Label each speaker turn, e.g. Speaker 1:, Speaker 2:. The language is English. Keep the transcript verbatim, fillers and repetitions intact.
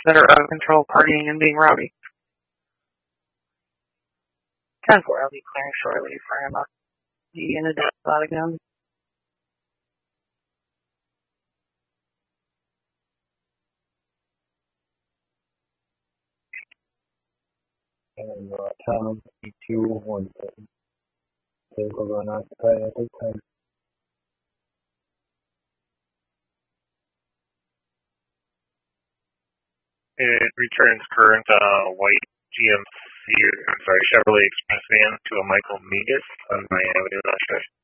Speaker 1: that are out of control, partying and being rowdy. ten four, I'll be clearing shortly for him. Be in a death spot again.
Speaker 2: And uh, Tom, E two, one seven. Vehicle unoccupied at this time.
Speaker 3: It returns current uh, white G M C, I'm sorry, Chevrolet Express van to a Michael Megas on my Avenue, not sure.